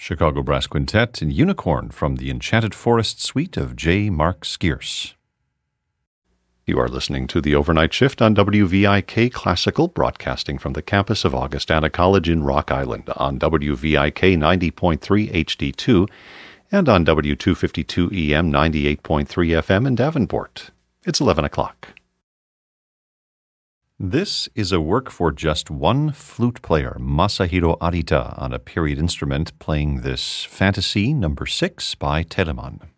Chicago Brass Quintet in Unicorn from the Enchanted Forest Suite of J. Mark Skierce. You are listening to the Overnight Shift on WVIK Classical, broadcasting from the campus of Augustana College in Rock Island on WVIK 90.3 HD2 and on W252 EM 98.3 FM in Davenport. It's 11 o'clock. This is a work for just one flute player, Masahiro Arita, on a period instrument playing this Fantasy No. 6 by Telemann.